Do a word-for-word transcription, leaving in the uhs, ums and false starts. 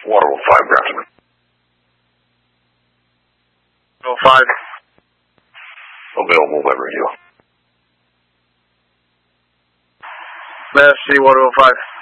Waterville five, Grafton. Waterville five. Available by radio. Mass C, Waterville five.